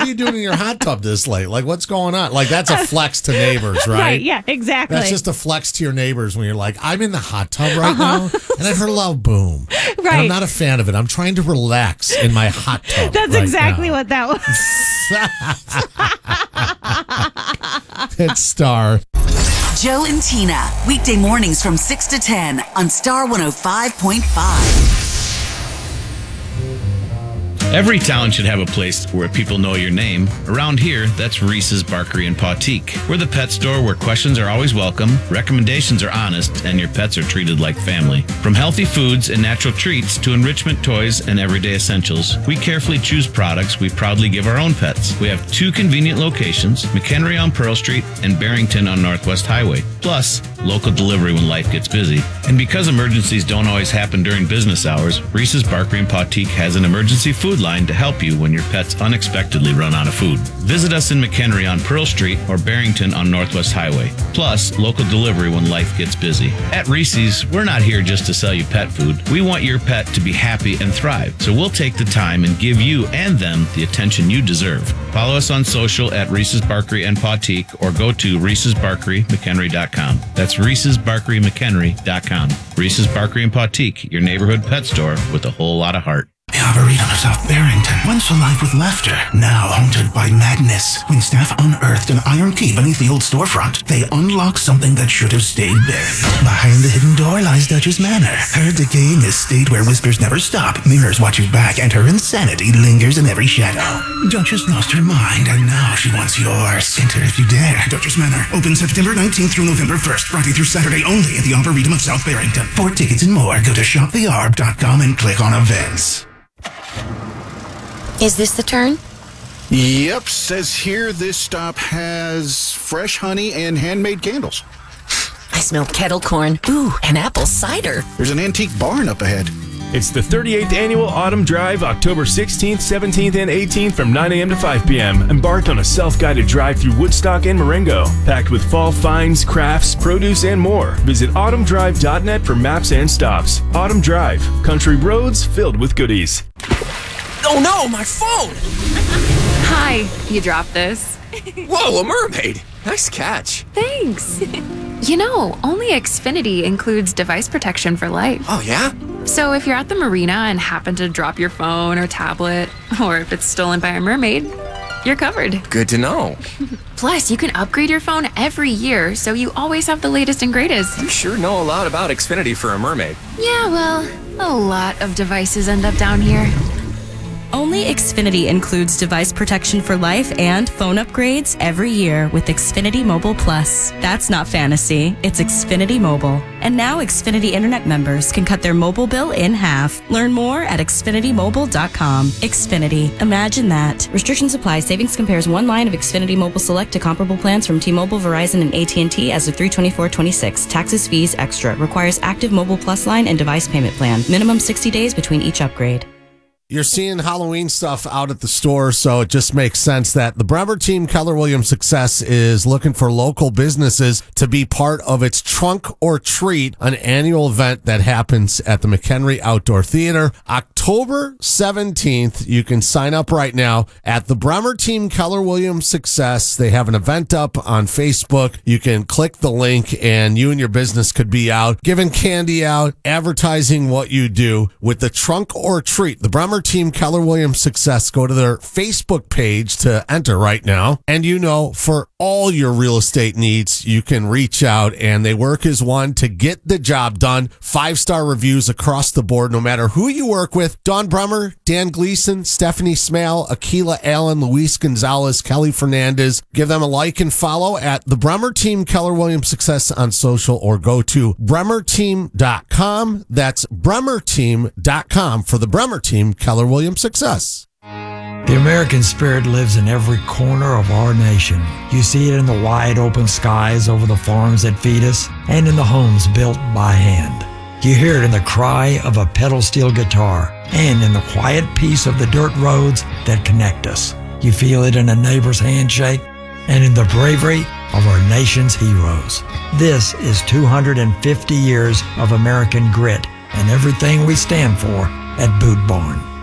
are you doing in your hot tub this late? Like, what's going on? Like, that's a flex to neighbors, right? Right, yeah, exactly. That's just a flex to your neighbors when you're like, I'm in the hot tub right now, and I've heard a loud boom. Right. And I'm not a fan of it. I'm trying to relax in my hot tub. That's right exactly now. what that was. It's Star. Joe and Tina, weekday mornings from 6 to 10 on Star 105.5. Every town should have a place where people know your name. Around here, that's Reese's Barkery and Pautique. We're the pet store where questions are always welcome, recommendations are honest, and your pets are treated like family. From healthy foods and natural treats to enrichment toys and everyday essentials, we carefully choose products we proudly give our own pets. We have 2 convenient locations, McHenry on Pearl Street and Barrington on Northwest Highway. Plus, local delivery when life gets busy. And because emergencies don't always happen during business hours, Reese's Barkery and Pautique has an emergency food line to help you when your pets unexpectedly run out of food. Visit us in McHenry on Pearl Street or Barrington on Northwest Highway. Plus, local delivery when life gets busy. At Reese's, we're not here just to sell you pet food. We want your pet to be happy and thrive. So we'll take the time and give you and them the attention you deserve. Follow us on social at Reese's Barkery and Pautique or go to Reese'sBarkeryMcHenry.com. That's Reese'sBarkeryMcHenry.com. Reese's Barkery and Pautique, your neighborhood pet store with a whole lot of heart. The Arboretum of South Barrington, once alive with laughter, now haunted by madness. When staff unearthed an iron key beneath the old storefront, they unlocked something that should have stayed buried. Behind the hidden door lies Duchess Manor, her decaying estate where whispers never stop, mirrors watch your back, and her insanity lingers in every shadow. Duchess lost her mind, and now she wants yours. Enter if you dare. Duchess Manor, open September 19th through November 1st, Friday through Saturday only at the Arboretum of South Barrington. For tickets and more, go to shopthearb.com and click on events. Is this the turn? Yep, says here this stop has fresh honey and handmade candles. I smell kettle corn. Ooh, and apple cider. There's an antique barn up ahead. It's the 38th Annual Autumn Drive, October 16th, 17th, and 18th from 9 a.m. to 5 p.m. Embark on a self-guided drive through Woodstock and Marengo, packed with fall finds, crafts, produce, and more. Visit autumndrive.net for maps and stops. Autumn Drive, country roads filled with goodies. Oh no, my phone! Hi, you dropped this. Whoa, a mermaid! Nice catch. Thanks. You know, only Xfinity includes device protection for life. Oh, yeah? So if you're at the marina and happen to drop your phone or tablet, or if it's stolen by a mermaid, you're covered. Good to know. Plus, you can upgrade your phone every year, so you always have the latest and greatest. You sure know a lot about Xfinity for a mermaid. Yeah, well, a lot of devices end up down here. Only Xfinity includes device protection for life and phone upgrades every year with Xfinity Mobile Plus. That's not fantasy, it's Xfinity Mobile. And now Xfinity Internet members can cut their mobile bill in half. Learn more at XfinityMobile.com. Xfinity. Imagine that. Restrictions apply. Savings compares one line of Xfinity Mobile Select to comparable plans from T-Mobile, Verizon, and AT&T as of 3/24/26. Taxes, fees, extra. Requires active Mobile Plus line and device payment plan. Minimum 60 days between each upgrade. You're seeing Halloween stuff out at the store, so it just makes sense that the Bremer Team Keller Williams Success is looking for local businesses to be part of its Trunk or Treat, an annual event that happens at the McHenry Outdoor Theater. October 17th, you can sign up right now at the Bremer Team Keller Williams Success. They have an event up on Facebook. You can click the link and you and your business could be out, giving candy out, advertising what you do with the Trunk or Treat. The Bremer Team Keller Williams Success. Go to their Facebook page to enter right now. And you know, for all your real estate needs, you can reach out and they work as one to get the job done. 5-star reviews across the board, no matter who you work with. Dawn Bremer, Dan Gleason, Stephanie Smale, Akila Allen, Luis Gonzalez, Kelly Fernandez. Give them a like and follow at the Bremer Team Keller Williams Success on social or go to bremerteam.com. That's bremerteam.com for the Bremer Team Keller Williams Success. The American spirit lives in every corner of our nation. You see it in the wide open skies over the farms that feed us and in the homes built by hand. You hear it in the cry of a pedal steel guitar and in the quiet peace of the dirt roads that connect us. You feel it in a neighbor's handshake and in the bravery of our nation's heroes. This is 250 years of American grit and everything we stand for at Boot Barn.